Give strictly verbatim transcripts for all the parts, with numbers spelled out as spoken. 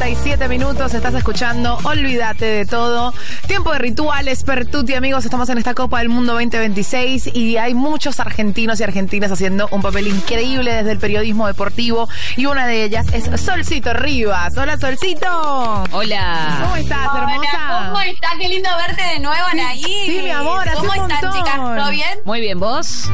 cuarenta y siete minutos, estás escuchando Olvídate de Todo. Tiempo de rituales, Pertuti, amigos. Estamos en esta Copa del Mundo veinte veintiséis y hay muchos argentinos y argentinas haciendo un papel increíble desde el periodismo deportivo. Y una de ellas es Solcito Rivas. Hola, Solcito. Hola. ¿Cómo estás, Hola, hermosa? ¿cómo estás? Qué lindo verte de nuevo, Anaí. Sí, mi amor, hace ¿Cómo un están, montón. chicas? ¿Todo bien? Muy bien, ¿vos?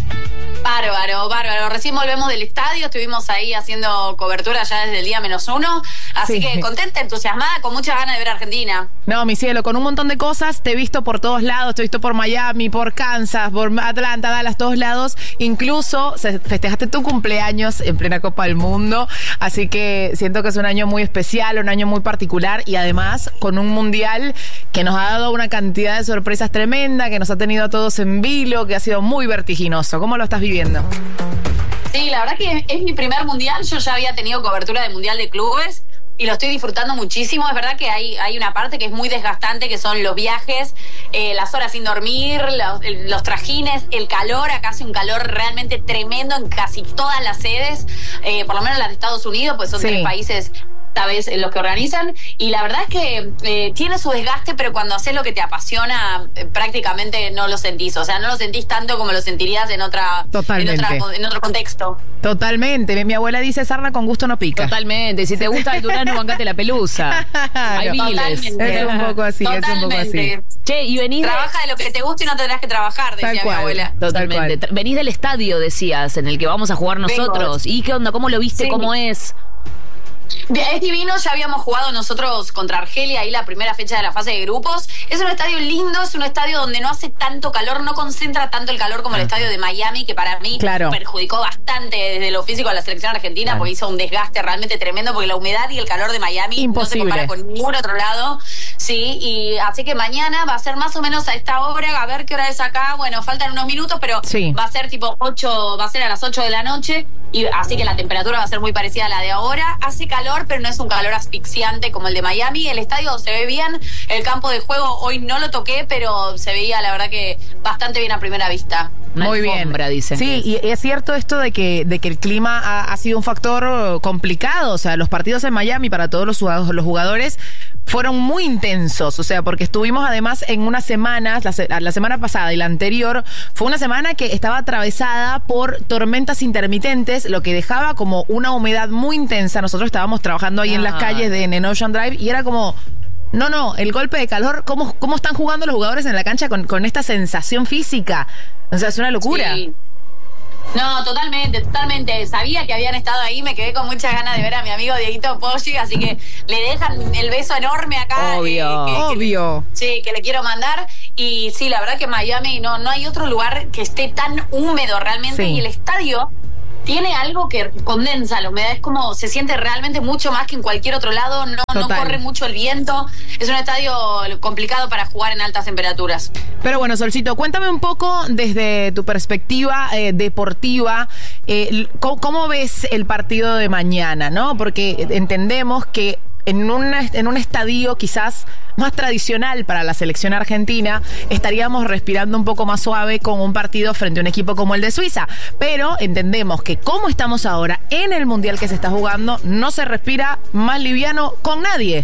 Bárbaro, bárbaro. Recién volvemos del estadio, estuvimos ahí haciendo cobertura ya desde el día menos uno. Así Sí. que contenta, entusiasmada, con muchas ganas de ver a Argentina. No, mi cielo, con un montón de cosas. Te he visto por todos lados. Te he visto por Miami, por Kansas, por Atlanta, Dallas, todos lados. Incluso se- festejaste tu cumpleaños en plena Copa del Mundo. Así que siento que es un año muy especial, un año muy particular. Y además con un mundial que nos ha dado una cantidad de sorpresas tremenda, que nos ha tenido a todos en vilo, que ha sido muy vertiginoso. ¿Cómo lo estás viviendo? Sí, la verdad que es mi primer mundial. Yo ya había tenido cobertura de mundial de clubes y lo estoy disfrutando muchísimo. Es verdad que hay, hay una parte que es muy desgastante, que son los viajes, eh, las horas sin dormir, los, el- los trajines, el calor. Acá hace un calor realmente tremendo en casi todas las sedes, eh, por lo menos las de Estados Unidos, pues son Sí. tres países esta vez en los que organizan, y la verdad es que eh, tiene su desgaste, pero cuando haces lo que te apasiona, eh, prácticamente no lo sentís, o sea, no lo sentís tanto como lo sentirías en otra, Totalmente. en otra, en otro contexto. Totalmente. Mi, mi abuela dice, sarna con gusto no pica. Totalmente. Si te gusta el durazno, bancate la pelusa. Hay No. miles. Totalmente. Es un poco así, es un poco Totalmente. así. Che, y venís de... Trabaja de lo que te guste y no tendrás que trabajar, Tal decía mi cual. abuela. Totalmente. Tal Tra- Venís del estadio, decías, en el que vamos a jugar nosotros. ¿Y qué onda? ¿Cómo lo viste? Sí. ¿Cómo es? Es divino, ya habíamos jugado nosotros contra Argelia ahí la primera fecha de la fase de grupos. Es un estadio lindo, es un estadio donde no hace tanto calor, no concentra tanto el calor como el estadio de Miami, que para mí Claro. perjudicó bastante desde lo físico a la selección argentina, Claro. porque hizo un desgaste realmente tremendo, porque la humedad y el calor de Miami Imposible. no se compara con ningún otro lado. Sí, y así que mañana va a ser más o menos a esta hora, a ver qué hora es acá. Bueno, faltan unos minutos, pero Sí. va a ser tipo ocho, va a ser a las ocho de la noche, y así que la temperatura va a ser muy parecida a la de ahora. Hace calor, pero no es un calor asfixiante como el de Miami. El estadio se ve bien, el campo de juego hoy no lo toqué, pero se veía la verdad que bastante bien a primera vista. Una Muy bien. alfombra, dicen. Sí, y es cierto esto de que, de que el clima ha, ha sido un factor complicado. O sea, los partidos en Miami para todos los jugadores, los jugadores fueron muy intensos. O sea, porque estuvimos además en unas semanas, la, se- la semana pasada y la anterior, fue una semana que estaba atravesada por tormentas intermitentes, lo que dejaba como una humedad muy intensa. Nosotros estábamos trabajando ahí en las Ah. calles de en Ocean Drive y era como... No, no, el golpe de calor, ¿cómo, cómo están jugando los jugadores en la cancha con, con esta sensación física? O sea, es una locura. Sí. No, totalmente, totalmente. Sabía que habían estado ahí, me quedé con muchas ganas de ver a mi amigo Dieguito Poggi, así que le dejan el beso enorme acá. Obvio. que- que- Obvio. Sí, que le quiero mandar. Y sí, la verdad que Miami no, no hay otro lugar que esté tan húmedo realmente. Sí. Y el estadio tiene algo que condensa la humedad. Es como, se siente realmente mucho más que en cualquier otro lado. No, no Total. corre mucho el viento. Es un estadio complicado para jugar en altas temperaturas. Pero bueno, Solcito, cuéntame un poco desde tu perspectiva eh, deportiva, eh, l- ¿cómo, cómo ves el partido de mañana, ¿no? Porque entendemos que en, una, en un estadio quizás más tradicional para la selección argentina, estaríamos respirando un poco más suave con un partido frente a un equipo como el de Suiza. Pero entendemos que como estamos ahora en el Mundial que se está jugando, no se respira más liviano con nadie.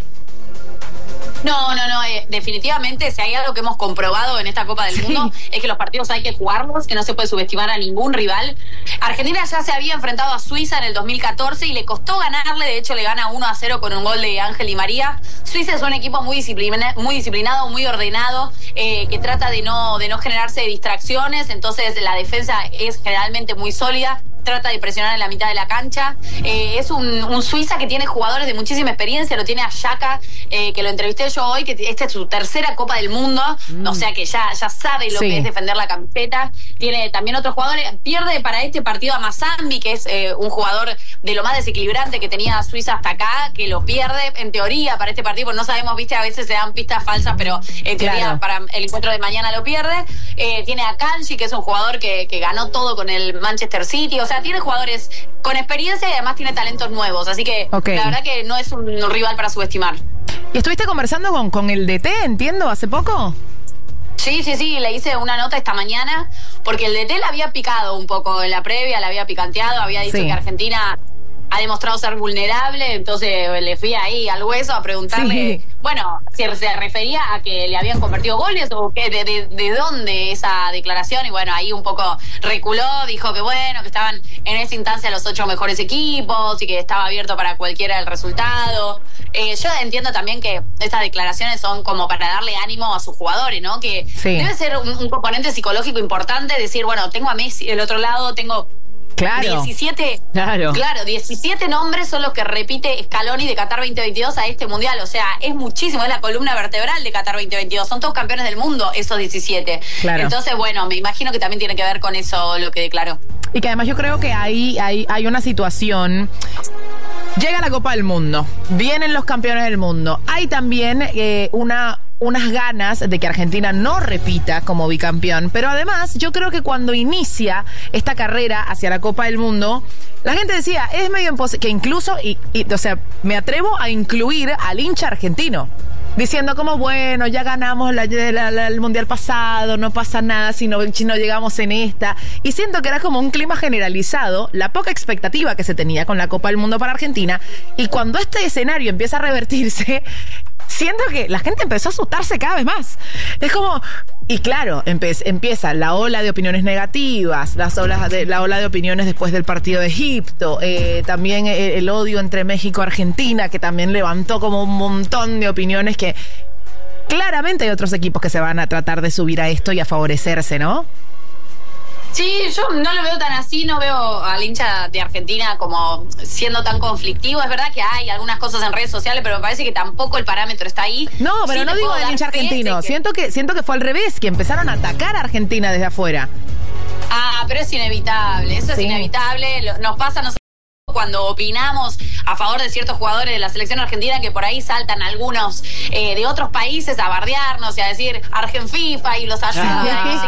No, no, no, eh, definitivamente si hay algo que hemos comprobado en esta Copa del Sí. Mundo es que los partidos hay que jugarlos, que no se puede subestimar a ningún rival. Argentina ya se había enfrentado a Suiza en el dos mil catorce y le costó ganarle, de hecho le gana uno a cero con un gol de Ángel Di María. Suiza es un equipo muy, disciplina, muy disciplinado, muy ordenado, eh, que trata de no, de no generarse distracciones, entonces la defensa es generalmente muy sólida. Trata de presionar en la mitad de la cancha. Eh, es un, un Suiza que tiene jugadores de muchísima experiencia, lo tiene a Xhaka, eh, que lo entrevisté yo hoy, que esta es su tercera Copa del Mundo, mm. o sea que ya, ya sabe lo Sí. que es defender la camiseta. Tiene también otros jugadores, pierde para este partido a Mazambi, que es eh, un jugador de lo más desequilibrante que tenía Suiza hasta acá, que lo pierde en teoría para este partido, porque no sabemos, viste, a veces se dan pistas falsas, pero en teoría Claro. para el encuentro de mañana lo pierde. Eh, tiene a Kanji, que es un jugador que, que ganó todo con el Manchester City, o sea, tiene jugadores con experiencia y además tiene talentos nuevos, así que Ok. la verdad que no es un, un rival para subestimar. ¿Y estuviste conversando con, con el D T, entiendo, hace poco? Sí, sí, sí, le hice una nota esta mañana, porque el D T la había picado un poco en la previa, la había picanteado, había dicho Sí. que Argentina ha demostrado ser vulnerable, entonces le fui ahí al hueso a preguntarle, sí. bueno, si se refería a que le habían convertido goles o que de, de, de dónde esa declaración, y bueno, ahí un poco reculó, dijo que bueno, que estaban en esa instancia los ocho mejores equipos y que estaba abierto para cualquiera el resultado. Eh, yo entiendo también que estas declaraciones son como para darle ánimo a sus jugadores, ¿no? Que sí. debe ser un, un componente psicológico importante decir, bueno, tengo a Messi del otro lado, tengo... Claro. diecisiete, claro. claro, diecisiete nombres son los que repite Scaloni de Qatar veinte veintidós a este mundial. O sea, es muchísimo, es la columna vertebral de Qatar veinte veintidós. Son todos campeones del mundo, esos diecisiete. Claro. Entonces, bueno, me imagino que también tiene que ver con eso lo que declaró. Y que además yo creo que ahí hay, hay una situación. Llega la Copa del Mundo, vienen los campeones del mundo. Hay también eh, una... unas ganas de que Argentina no repita como bicampeón, pero además yo creo que cuando inicia esta carrera hacia la Copa del Mundo, la gente decía, es medio imposible, que incluso, y, y, o sea, me atrevo a incluir al hincha argentino, diciendo como, bueno, ya ganamos la, la, la, el Mundial pasado, no pasa nada si no, si no llegamos en esta. Y siento que era como un clima generalizado, la poca expectativa que se tenía con la Copa del Mundo para Argentina, y cuando este escenario empieza a revertirse, siento que la gente empezó a asustarse cada vez más. Es como... Y claro, empe- empieza la ola de opiniones negativas, las olas de, la ola de opiniones después del partido de Egipto, eh, también el, el odio entre México y Argentina, que también levantó como un montón de opiniones que claramente hay otros equipos que se van a tratar de subir a esto y a favorecerse, ¿no? Sí, yo no lo veo tan así, no veo al hincha de Argentina como siendo tan conflictivo. Es verdad que hay algunas cosas en redes sociales, pero me parece que tampoco el parámetro está ahí. No, pero sí no digo del hincha argentino. Que... Siento que siento que fue al revés, que empezaron a atacar a Argentina desde afuera. Ah, pero es inevitable, eso sí. es inevitable. Nos pasa a nosotros cuando opinamos a favor de ciertos jugadores de la selección argentina, que por ahí saltan algunos eh, de otros países a bardearnos y a decir Argenfifa y los ayuda.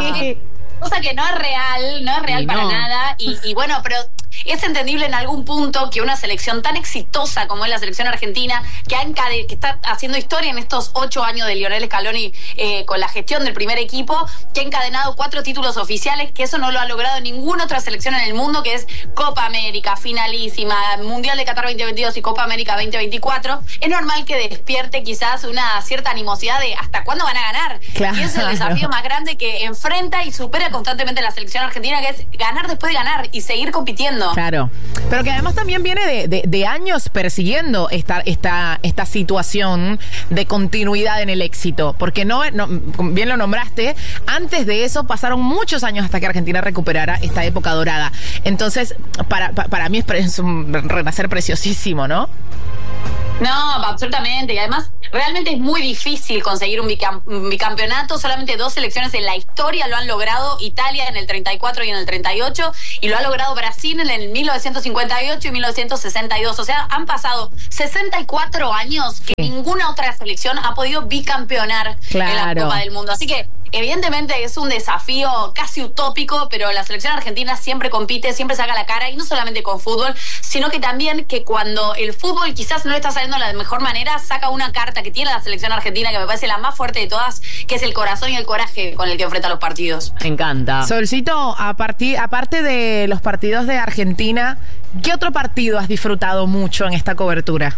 Cosa que no es real, no es real para no. nada. Y, y bueno, pero es entendible en algún punto que una selección tan exitosa como es la selección argentina, que, ha encade- que está haciendo historia en estos ocho años de Lionel Scaloni eh, con la gestión del primer equipo, que ha encadenado cuatro títulos oficiales, que eso no lo ha logrado ninguna otra selección en el mundo, que es Copa América, finalísima, Mundial de Qatar veinte veintidós y Copa América veinte veinticuatro. Es normal que despierte quizás una cierta animosidad de ¿hasta cuándo van a ganar? Claro. Y es el desafío más grande que enfrenta y supera constantemente la selección argentina, que es ganar después de ganar y seguir compitiendo. Claro, pero que además también viene de, de, de años persiguiendo esta, esta, esta situación de continuidad en el éxito, porque no, no, bien lo nombraste, antes de eso pasaron muchos años hasta que Argentina recuperara esta época dorada. Entonces, para, para, para mí es un renacer preciosísimo, ¿no? No, absolutamente. Y además, realmente es muy difícil conseguir un, bicam- un bicampeonato. Solamente dos selecciones en la historia lo han logrado. Italia en el treinta y cuatro y en el treinta y ocho. Y lo ha logrado Brasil en el mil novecientos cincuenta y ocho y mil novecientos sesenta y dos. O sea, han pasado sesenta y cuatro años que sí. ninguna otra selección ha podido bicampeonar claro. en la Copa del Mundo. Así que evidentemente es un desafío casi utópico, pero la selección argentina siempre compite, siempre saca la cara, y no solamente con fútbol, sino que también que cuando el fútbol quizás no le está saliendo de la mejor manera, saca una carta que tiene la selección argentina que me parece la más fuerte de todas, que es el corazón y el coraje con el que enfrenta los partidos. Me encanta. Solcito, a partir, aparte de los partidos de Argentina, ¿qué otro partido has disfrutado mucho en esta cobertura?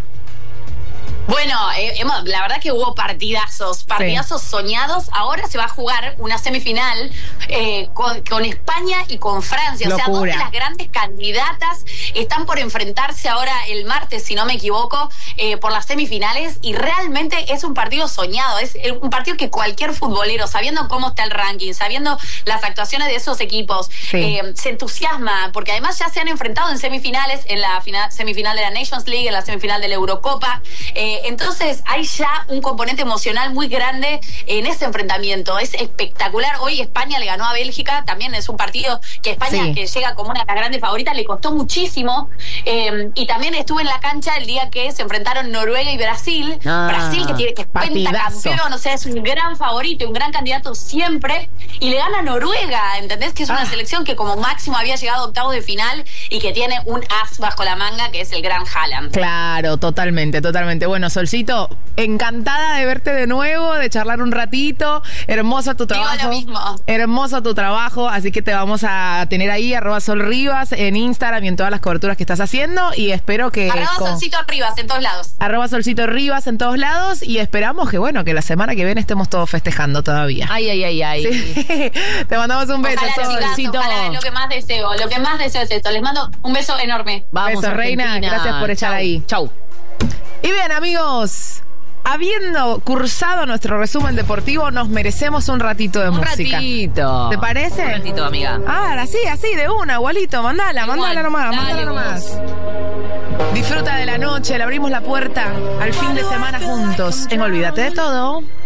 Bueno, eh, hemos, la verdad que hubo partidazos, partidazos sí. soñados. Ahora se va a jugar una semifinal eh, con, con España y con Francia. Locura. O sea, dos de las grandes candidatas están por enfrentarse ahora el martes, si no me equivoco, eh, por las semifinales. Y realmente es un partido soñado. Es un partido que cualquier futbolero, sabiendo cómo está el ranking, sabiendo las actuaciones de esos equipos, sí. eh, se entusiasma. Porque además ya se han enfrentado en semifinales, en la final, semifinal de la Nations League, en la semifinal de la Eurocopa. Eh, Entonces hay ya un componente emocional muy grande en ese enfrentamiento. Es espectacular. Hoy España le ganó a Bélgica. También es un partido que España, sí. que llega como una de las grandes favoritas, le costó muchísimo. Eh, y también estuve en la cancha el día que se enfrentaron Noruega y Brasil. Ah, Brasil, que, tiene, que es pentacampeón, o sea, es un gran favorito, un gran candidato siempre. Y le gana a Noruega, ¿entendés? Que es una ah. selección que como máximo había llegado a octavos de final y que tiene un as bajo la manga, que es el gran Haaland. Claro, totalmente, totalmente. Bueno, Solcito, encantada de verte de nuevo, de charlar un ratito. Hermoso tu trabajo. Digo lo mismo. Hermoso tu trabajo, así que te vamos a tener ahí, arroba Sol Rivas, en Instagram y en todas las coberturas que estás haciendo. Y espero que... Arroba con, Solcito Rivas en todos lados. Arroba Solcito Rivas en todos lados. Y esperamos que, bueno, que la semana que viene estemos todos festejando todavía. Ay, ay, ay, ay. Sí. Te mandamos un beso, Ojalá, chicas, Solcito. ojalá, lo que más deseo, lo que más deseo es esto. Les mando un beso enorme. Vamos, Beso, reina. Argentina. Gracias por estar Chau. ahí. Chau. Y bien, amigos, habiendo cursado nuestro resumen deportivo, nos merecemos un ratito de Un música. ratito. ¿Te parece? Un ratito, amiga. Ah, así, así, de una, igualito. Mandala, Igual. mandala nomás, Dale, mandala nomás. Disfruta de la noche, le abrimos la puerta al fin de semana juntos en Olvídate de Todo.